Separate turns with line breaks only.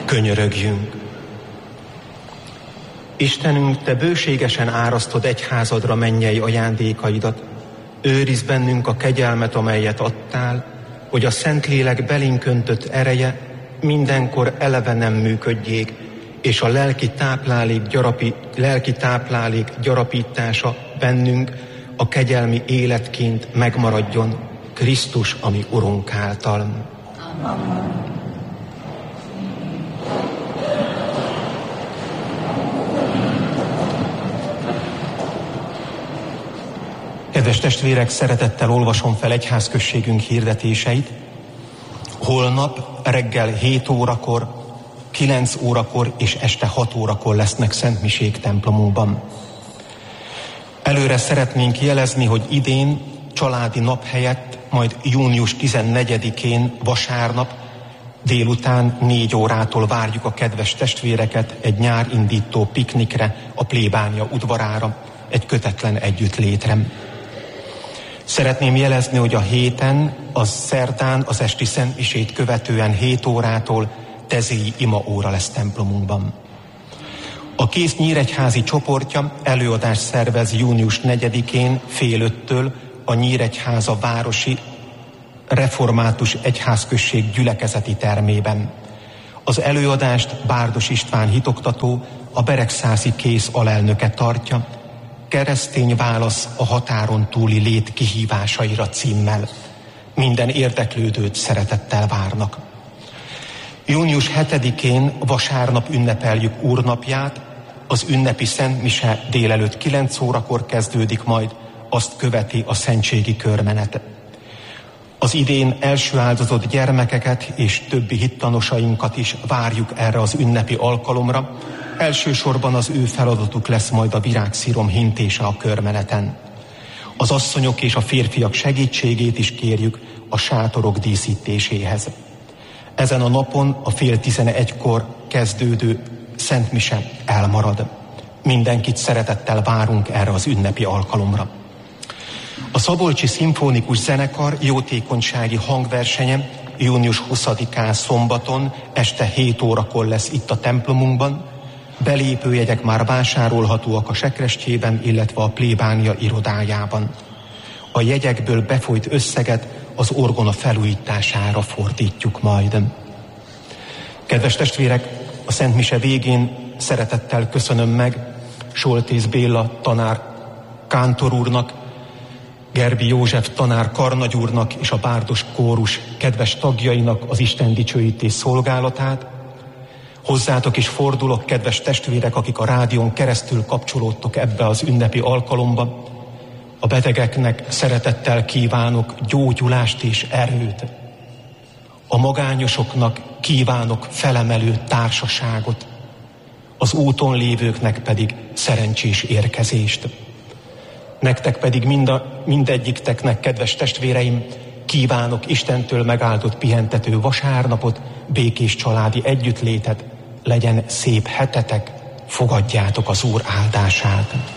Könyörögjünk. Istenünk, Te bőségesen árasztod egyházadra mennyei ajándékaidat. Őrizd bennünk a kegyelmet, amelyet adtál, hogy a Szentlélek belénk öntött ereje mindenkor eleve nem működjék, és a lelki táplálék gyarapítása bennünk a kegyelmi életként megmaradjon Krisztus, ami Urunk által. Amen. Kedves testvérek, szeretettel olvasom fel egyházközségünk hirdetéseit. Holnap reggel 7 órakor, 9 órakor és este 6 órakor lesznek szentmisék templomunkban. Előre szeretnénk jelezni, hogy idén családi nap helyett majd június 14-én vasárnap délután 4 órától várjuk a kedves testvéreket egy nyárindító piknikre a plébánia udvarára, egy kötetlen együttlétre. Szeretném jelezni, hogy a héten, az szerdán, az esti szentmisét követően 7 órától tezéi imaóra lesz templomunkban. A Kész Nyíregyházi csoportja előadást szervez június 4-én fél 5-től a Nyíregyháza városi református egyházközség gyülekezeti termében. Az előadást Bárdos István hitoktató, a Beregszászi Kész alelnöke tartja, Keresztény válasz a határon túli lét kihívásaira címmel. Minden érdeklődőt szeretettel várnak. Június 7-én vasárnap ünnepeljük Úrnapját, az ünnepi szentmise délelőtt 9 órakor kezdődik majd, azt követi a szentségi körmenet. Az idén első áldozott gyermekeket és többi hittanosainkat is várjuk erre az ünnepi alkalomra. Elsősorban az ő feladatuk lesz majd a virágszírom hintése a körmeneten. Az asszonyok és a férfiak segítségét is kérjük a sátorok díszítéséhez. Ezen a napon a 10:30-kor kezdődő szentmise elmarad. Mindenkit szeretettel várunk erre az ünnepi alkalomra. A Szabolcsi Szimfonikus Zenekar jótékonysági hangversenye június 20-án szombaton este 7 órakor lesz itt a templomunkban. Belépőjegyek már vásárolhatóak a sekrestjében, illetve a plébánia irodájában. A jegyekből befolyt összeget az orgona felújítására fordítjuk majd. Kedves testvérek, a szentmise végén szeretettel köszönöm meg Soltész Béla tanár kántor úrnak, Gerbi József tanár karnagy úrnak és a Bárdos kórus kedves tagjainak az Isten dicsőítés szolgálatát. Hozzátok is fordulok, kedves testvérek, akik a rádión keresztül kapcsolódtok ebbe az ünnepi alkalomba. A betegeknek szeretettel kívánok gyógyulást és erőt. A magányosoknak kívánok felemelő társaságot. Az úton lévőknek pedig szerencsés érkezést. Nektek pedig mindegyikteknek, kedves testvéreim, kívánok Istentől megáldott pihentető vasárnapot, békés családi együttlétet, legyen szép hetetek, fogadjátok az Úr áldását.